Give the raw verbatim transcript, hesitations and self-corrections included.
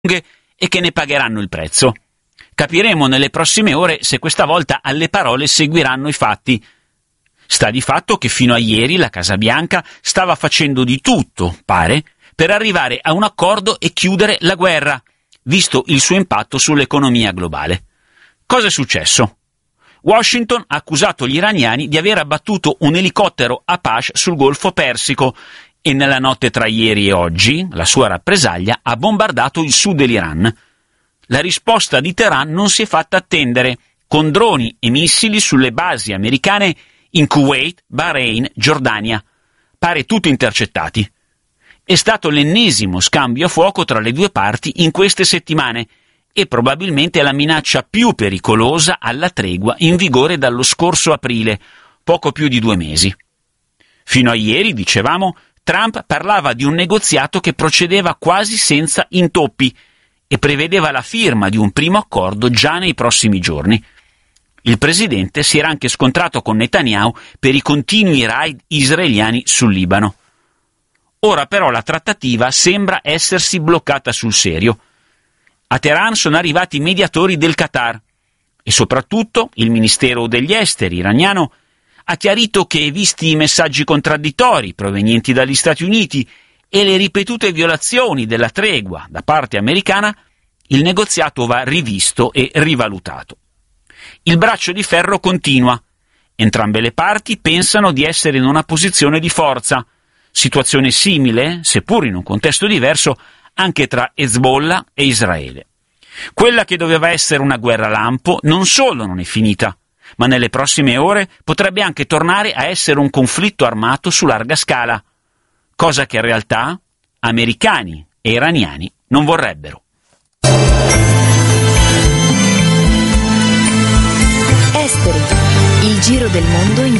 e che ne pagheranno il prezzo. Capiremo nelle prossime ore se questa volta alle parole seguiranno i fatti. Sta di fatto che fino a ieri la Casa Bianca stava facendo di tutto, pare, per arrivare a un accordo e chiudere la guerra, visto il suo impatto sull'economia globale. Cosa è successo? Washington ha accusato gli iraniani di aver abbattuto un elicottero Apache sul Golfo Persico e nella notte tra ieri e oggi la sua rappresaglia ha bombardato il sud dell'Iran. La risposta di Teheran non si è fatta attendere, con droni e missili sulle basi americane in Kuwait, Bahrain, Giordania. Pare tutto intercettati. È stato l'ennesimo scambio a fuoco tra le due parti in queste settimane e probabilmente la minaccia più pericolosa alla tregua in vigore dallo scorso aprile, poco più di due mesi. Fino a ieri, dicevamo, Trump parlava di un negoziato che procedeva quasi senza intoppi e prevedeva la firma di un primo accordo già nei prossimi giorni. Il presidente si era anche scontrato con Netanyahu per i continui raid israeliani sul Libano. Ora però la trattativa sembra essersi bloccata sul serio. A Teheran sono arrivati i mediatori del Qatar e soprattutto il Ministero degli Esteri iraniano ha chiarito che, visti i messaggi contraddittori provenienti dagli Stati Uniti e le ripetute violazioni della tregua da parte americana, il negoziato va rivisto e rivalutato. Il braccio di ferro continua. Entrambe le parti pensano di essere in una posizione di forza, situazione simile, seppur in un contesto diverso, anche tra Hezbollah e Israele. Quella che doveva essere una guerra lampo non solo non è finita, ma nelle prossime ore potrebbe anche tornare a essere un conflitto armato su larga scala, cosa che in realtà americani e iraniani non vorrebbero. Esteri, il giro del mondo in